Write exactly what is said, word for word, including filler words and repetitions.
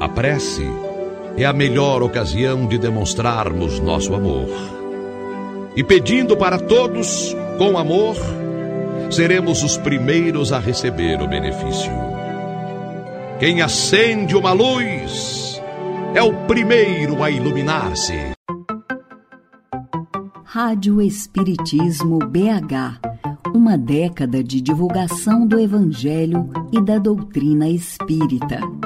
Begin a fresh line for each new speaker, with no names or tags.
A prece é a melhor ocasião de demonstrarmos nosso amor. E pedindo para todos com amor, seremos os primeiros a receber o benefício. Quem acende uma luz é o primeiro a iluminar-se.
Rádio Espiritismo B H, uma década de divulgação do Evangelho e da doutrina espírita.